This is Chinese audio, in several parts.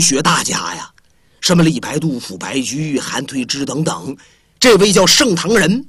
学大家呀，什么李白、杜甫、白居、韩推之等等，这位叫盛唐人。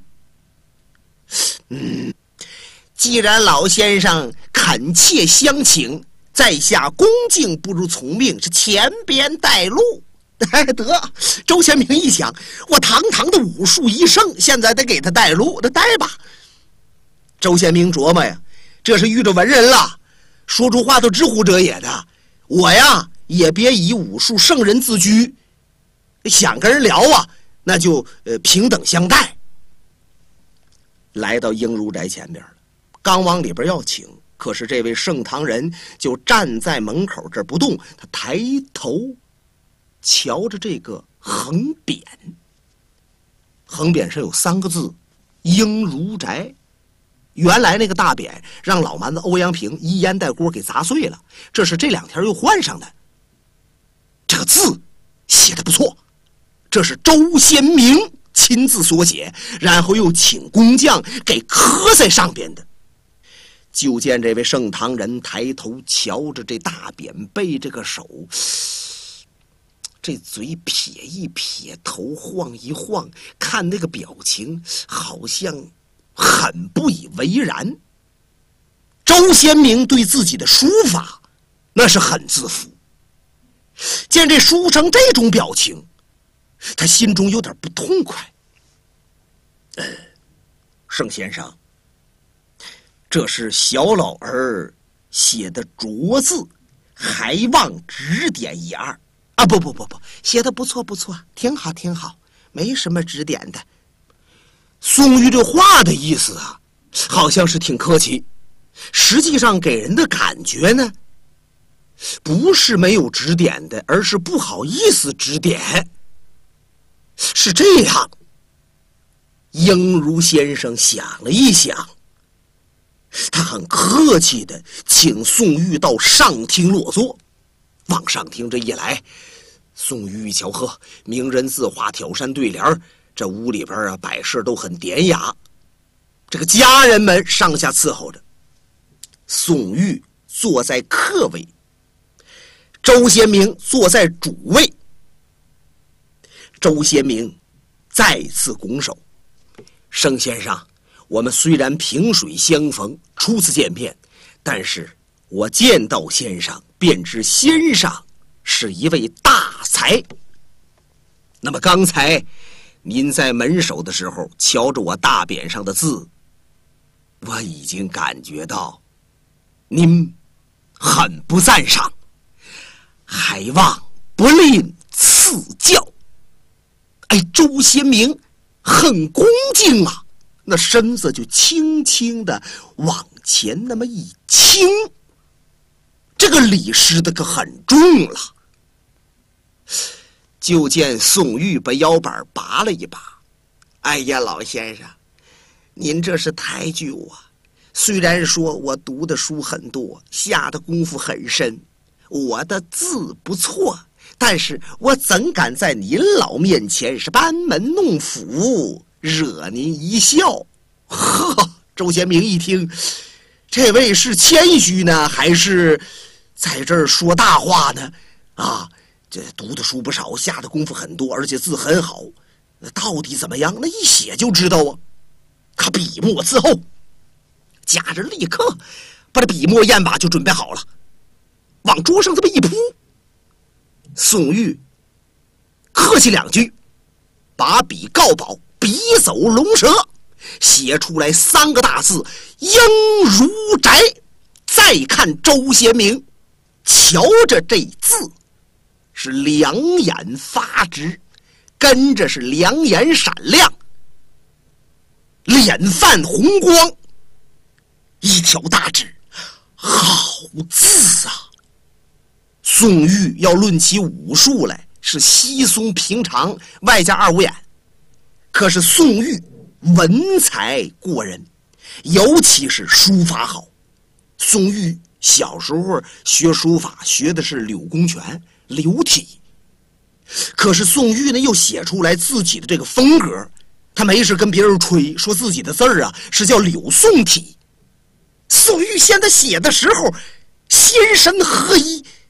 既然老先生恳切相请，在下恭敬不如从命，是前边带路。得，周贤明一想，我堂堂的武术一圣，现在得给他带路，那带吧。周贤明琢磨呀，这是遇着文人了，说出话都知乎者也的。我呀，也别以武术圣人自居，想跟人聊啊，那就平等相待。来到英如宅前边了，刚往里边要请，可是这位盛唐人就站在门口这儿不动，他抬头瞧着这个横匾，横匾上有3个字英如宅。原来那个大匾让老蛮子欧阳平一烟袋锅给砸碎了，这是这2天又换上的。这个字写得不错，这是周贤明亲自所写，然后又请工匠给刻在上边的。就见这位盛唐人抬头瞧着这大匾，背着个手，这嘴撇一撇，头晃一晃，看那个表情好像很不以为然。周贤明对自己的书法那是很自负，见这书成这种表情，他心中有点不痛快。盛先生，这是小老儿写的拙字，还望指点一二。啊，不，写的不错，挺好，没什么指点的。宋玉这话的意思啊，好像是挺客气，实际上给人的感觉呢，不是没有指点的，而是不好意思指点。是这样，英如先生想了一想，他很客气的请宋玉到上厅落座。往上厅这一来，宋玉一瞧，呵，名人字画，挑山对联，这屋里边啊摆设都很典雅，这个家人们上下伺候着。宋玉坐在客位，周贤明坐在主位。周贤明再次拱手：盛先生，我们虽然萍水相逢，初次见面，但是我见到先生便知先生是一位大才。那么刚才您在门首的时候瞧着我大匾上的字，我已经感觉到您很不赞赏，还望不吝赐教。周贤明很恭敬啊，那身子就轻轻的往前那么一倾，这个礼施的可很重了。就见宋玉把腰板拔了一拔：哎呀，老先生，您这是抬举我。虽然说我读的书很多，下的功夫很深，我的字不错，但是我怎敢在您老面前是班门弄斧，惹您一笑。呵，周贤明一听，这位是谦虚呢，还是在这儿说大话呢？啊，这读的书不少，下的功夫很多，而且字很好，那到底怎么样？那一写就知道啊。他笔墨伺候，家人立刻把这笔墨砚把就准备好了，往桌上这么一铺。宋玉客气2句，把笔告宝，笔走龙蛇，写出来3个大字：英如宅。再看周贤明，瞧着这字是两眼发直，跟着是两眼闪亮，脸泛红光，一条大指，好字啊！宋玉要论起武术来是稀松平常，外加2五眼，可是宋玉文才过人，尤其是书法好。宋玉小时候学书法学的是柳公权柳体，可是宋玉呢又写出来自己的这个风格，他没事跟别人吹说自己的字儿啊是叫柳宋体。宋玉现在写的时候心神合一，